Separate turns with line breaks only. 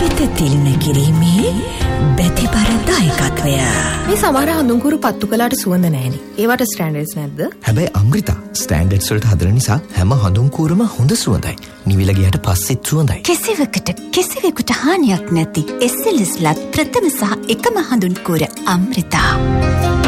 හිත තිළින කිරීමේ බැතිබර දායකත්වය.
මේ සමහර හඳුන්කුරු පත්තු කළාට සුවඳ නැහැනේ. ඒවට ස්ටෑන්ඩඩ්ස් නැද්ද?
හැබැයි අමෘතා ස්ටෑන්ඩඩ්ස් වලට හදන නිසා හැම හඳුන්කුරම හොඳ සුවඳයි. නිවිල ගියට පස්සෙත් සුවඳයි.
කිසිවෙකුට හානියක් නැති SLS ලත් ප්‍රථම සහ එකම හඳුන්කුර අමෘතා.